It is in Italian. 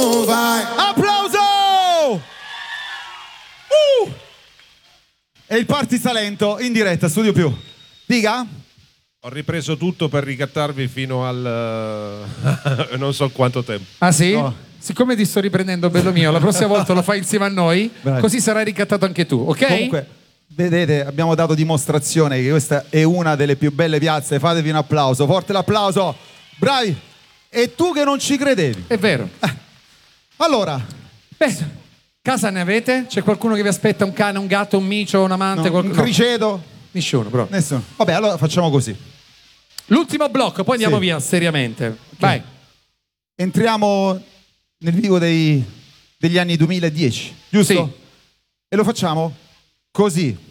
Vai. Applauso! E il Party Salento in diretta, Studio Più. Dica? Ho ripreso tutto per ricattarvi fino al non so quanto tempo. Ah sì? No. Siccome ti sto riprendendo, bello mio, la prossima volta lo fai insieme a noi, Bravi. così sarai ricattato anche tu, ok? Comunque, vedete, abbiamo dato dimostrazione che questa è una delle più belle piazze. Fatevi un applauso, forte l'applauso. Bravi! E tu che non ci credevi. È vero. Allora, Beh, casa ne avete? C'è qualcuno che vi aspetta? Un cane, un gatto, un micio, un amante? no, un qualcuno? criceto? Nessuno, bro. Nessuno. Vabbè, allora facciamo così. L'ultimo blocco, poi andiamo Sì. via seriamente. Vai. Entriamo nel vivo degli anni 2010, giusto? Sì. E lo facciamo così.